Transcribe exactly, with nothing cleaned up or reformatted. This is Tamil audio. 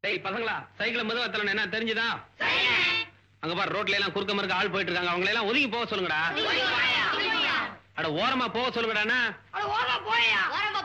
டேய் பசங்களா, சைக்கிள மெதுவா தள்ளணும், என்ன தெரிஞ்சுதா? அங்க பாரு, ரோட்ல எல்லாம் குறுக்க மறுக்க ஆள் போயிட்டு இருக்காங்க, அவங்களை எல்லாம் ஒதுங்கி போக சொல்லுங்கடா. அட ஓரமா போக சொல்லுங்கடா.